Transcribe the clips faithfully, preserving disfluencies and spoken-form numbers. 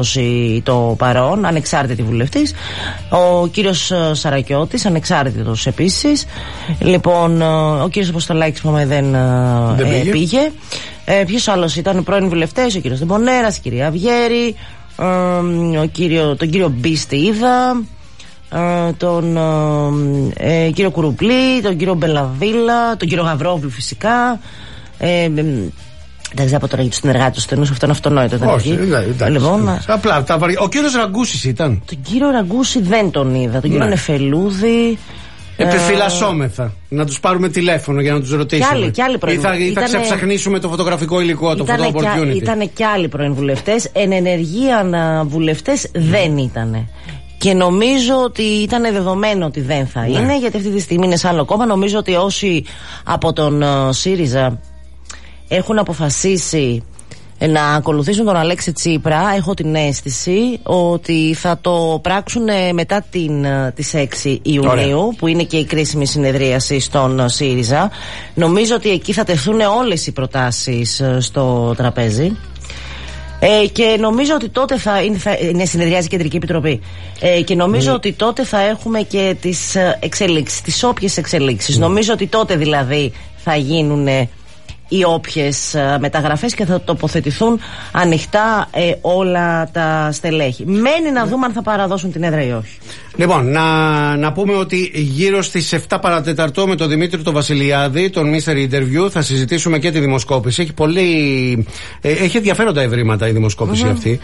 το παρόν, ανεξάρτητη βουλευτής. Ο κύριος Σαρακιώτης, ανεξάρτητος επίσης. Λοιπόν, ο κύριος Αποστολάκης που δεν, δεν πήγε. Ε, πήγε. Ε, ποιος άλλος ήταν? Πρώην βουλευτές, ο κύριος Δεμπονέρας, η κυρία Αυγέρη, ε, ο κύριο, τον κύριο Μπίστη είδα, ε, τον ε, κύριο Κουρουπλή, τον κύριο Μπελαβίλα, τον κύριο Γαβρόβλου φυσικά. Ε, Δεν ξέρω τώρα για του συνεργάτε του στενού, αυτό είναι αυτονόητο. Όχι, εντάξει. Λοιπόν, απλά τα βαριά. Ο κύριος Ραγκούσης ήταν. Τον κύριο Ραγκούση δεν τον είδα. Τον κύριο ναι. Νεφελούδη. Επιφυλασσόμεθα. Ε... Να τους πάρουμε τηλέφωνο για να τους ρωτήσουμε. Κι άλλοι, κι άλλοι πρώην. Ή θα, ήτανε... θα ξεψαχνίσουμε το φωτογραφικό υλικό, το photo opportunity. Ήταν κι άλλοι πρώην βουλευτές. Εν ενεργεία βουλευτές mm. δεν ήταν. Και νομίζω ότι ήταν δεδομένο ότι δεν θα ναι. είναι, γιατί αυτή τη στιγμή είναι σε άλλο κόμμα. Νομίζω ότι όσοι από τον uh, ΣΥΡΙΖΑ έχουν αποφασίσει να ακολουθήσουν τον Αλέξη Τσίπρα, έχω την αίσθηση ότι θα το πράξουν μετά την, τις έξι Ιουνίου, Ωραία. που είναι και η κρίσιμη συνεδρίαση στον ΣΥΡΙΖΑ. Νομίζω ότι εκεί θα τεθούν όλες οι προτάσεις στο τραπέζι. Ε, και νομίζω ότι τότε θα είναι, θα είναι συνεδριάζει η Κεντρική Επιτροπή. Ε, και νομίζω mm. ότι τότε θα έχουμε και τις εξελίξεις, τις όποιες εξελίξεις. Mm. Νομίζω ότι τότε δηλαδή θα γίνουν οι όποιες μεταγραφές και θα τοποθετηθούν ανοιχτά ε, όλα τα στελέχη. Μένει να δούμε αν θα παραδώσουν την έδρα ή όχι. Λοιπόν, να, να πούμε ότι γύρω στις επτά παρατέταρτο με τον Δημήτρη τον Βασιλιάδη, τον Mystery Interview, θα συζητήσουμε και τη δημοσκόπηση. Έχει πολύ, ε, έχει ενδιαφέροντα ευρήματα η δημοσκόπηση mm-hmm. αυτή.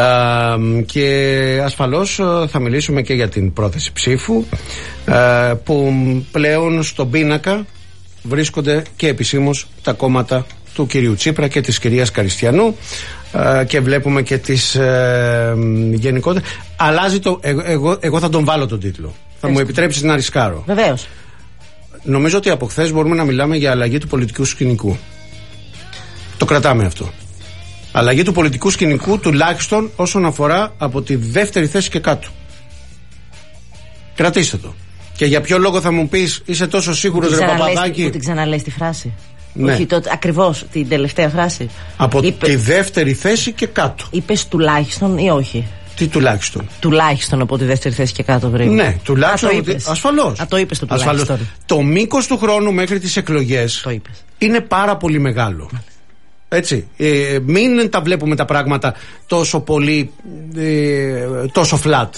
Ε, και ασφαλώς θα μιλήσουμε και για την πρόθεση ψήφου, ε, που πλέον στον πίνακα βρίσκονται και επισήμως τα κόμματα του κυρίου Τσίπρα και της κυρίας Καριστιανού, ε, και βλέπουμε και τις ε, γενικότερες. Αλλάζει το, εγώ, εγώ, εγώ θα τον βάλω τον τίτλο. Θα Έστω. μου επιτρέψεις να ρισκάρω. Βεβαίως. Νομίζω ότι από χθες μπορούμε να μιλάμε για αλλαγή του πολιτικού σκηνικού. Το κρατάμε αυτό. Αλλαγή του πολιτικού σκηνικού τουλάχιστον όσον αφορά από τη δεύτερη θέση και κάτω. Κρατήστε το. Και για ποιο λόγο θα μου πεις, είσαι τόσο σίγουρος ρε Παπαδάκη? Που την ξαναλες τη φράση. Ναι. Όχι, το, ακριβώς την τελευταία φράση. Από Είπε... τη δεύτερη θέση και κάτω. Είπες τουλάχιστον ή όχι? Τι τουλάχιστον? Τουλάχιστον από τη δεύτερη θέση και κάτω βρήκα. Ναι, τουλάχιστον. Α, το είπες. Ασφαλώς. Α, το είπες το τουλάχιστον. Ασφαλώς. Το μήκος του χρόνου μέχρι τις εκλογές το είπες. Είναι πάρα πολύ μεγάλο. Έτσι. Ε, μην τα βλέπουμε τα πράγματα τόσο πολύ, ε, τόσο flat.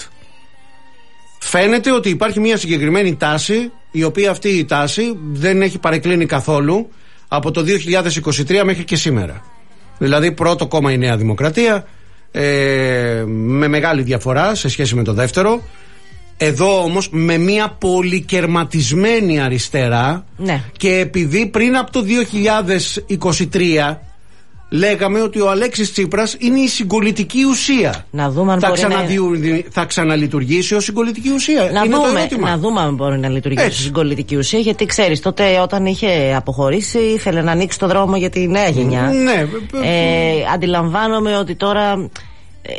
Φαίνεται ότι υπάρχει μια συγκεκριμένη τάση, η οποία αυτή η τάση δεν έχει παρεκκλίνει καθόλου από το δύο χιλιάδες είκοσι τρία μέχρι και σήμερα. Δηλαδή πρώτο κόμμα η Νέα Δημοκρατία, ε, με μεγάλη διαφορά σε σχέση με το δεύτερο. Εδώ όμως με μια πολυκερματισμένη αριστερά, ναι. Και επειδή πριν από το δύο χιλιάδες είκοσι τρία λέγαμε ότι ο Αλέξης Τσίπρας είναι η συγκολητική ουσία. Να δούμε αν θα, μπορεί ξαναδιου... να... θα ξαναλειτουργήσει ως συγκολητική ουσία. Να, είναι δούμε, το ερώτημα. Να δούμε αν μπορεί να λειτουργήσει ως συγκολητική ουσία, γιατί ξέρεις, τότε όταν είχε αποχωρήσει ήθελε να ανοίξει το δρόμο για τη νέα γενιά. Ναι. Ε, αντιλαμβάνομαι ότι τώρα... Ε,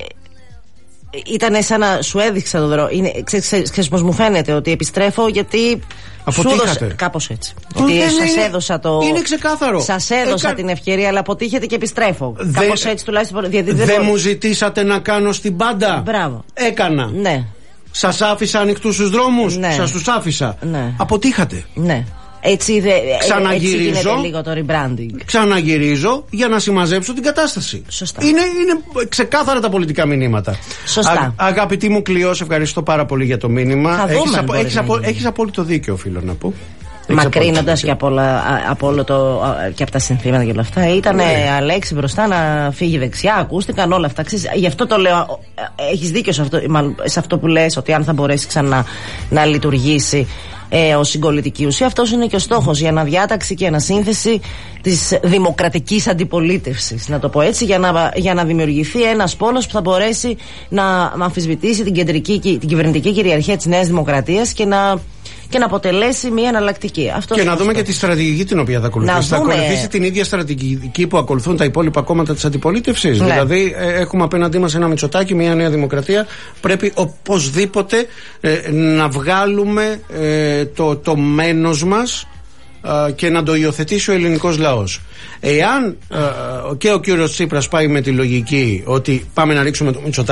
ήταν σαν να σου έδειξα το δρόμο. Ξέρεις πως μου φαίνεται? Ότι επιστρέφω γιατί αποτύχατε. Κάπως έτσι. Ότι σας έδωσα το... Είναι ξεκάθαρο. Σας έδωσα Έκα... την ευκαιρία, αλλά αποτύχετε και επιστρέφω. Δε... Κάπως έτσι τουλάχιστον. Δεν δε μπορώ... μου ζητήσατε να κάνω στην πάντα. Μπράβο. Έκανα. Ναι. Σας άφησα ανοιχτούς τους δρόμους. Ναι. Σας τους άφησα. Ναι. Αποτύχατε. Ναι. Έτσι, δε, ξαναγυρίζω, έτσι γίνεται λίγο το rebranding. Ξαναγυρίζω για να συμμαζέψω την κατάσταση. Σωστά. Είναι, είναι ξεκάθαρα τα πολιτικά μηνύματα. Σωστά. Α, αγαπητή μου Κλειό, σε ευχαριστώ πάρα πολύ για το μήνυμα. Έχεις, απο, έχεις, απο, έχεις απόλυτο δίκιο, οφείλω να πω. Μακρύνοντας και από, όλα, από όλο το, και από τα συνθήματα και όλα αυτά. Ήταν ναι. Αλέξη μπροστά να φύγει δεξιά, ακούστηκαν όλα αυτά. Ξέρεις, γι' αυτό το λέω. Έχεις δίκιο σε αυτό, σε αυτό που λες, ότι αν θα μπορέσει ξανά να λειτουργήσει ε, ως συγκολητική ουσία. Αυτός είναι και ο στόχος, η αναδιάταξη και ανασύνθεση της δημοκρατικής αντιπολίτευσης, να το πω έτσι, για να, για να δημιουργηθεί ένας πόλος που θα μπορέσει να αμφισβητήσει την, κεντρική, την κυβερνητική κυριαρχία της Νέας Δημοκρατίας και να, και να αποτελέσει μια εναλλακτική. Αυτός και να δούμε στόχος. Και τη στρατηγική την οποία θα ακολουθήσει. Θα δούμε... ακολουθήσει την ίδια στρατηγική που ακολουθούν τα υπόλοιπα κόμματα της αντιπολίτευσης. Ναι. Δηλαδή, ε, έχουμε απέναντί μας ένα Μητσοτάκη, μια Νέα Δημοκρατία. Πρέπει οπωσδήποτε ε, να βγάλουμε ε, το, το μένος μας και να το υιοθετήσει ο ελληνικός λαός. Εάν και ο κύριος Τσίπρας πάει με τη λογική ότι πάμε να ρίξουμε το Μητσοτάκη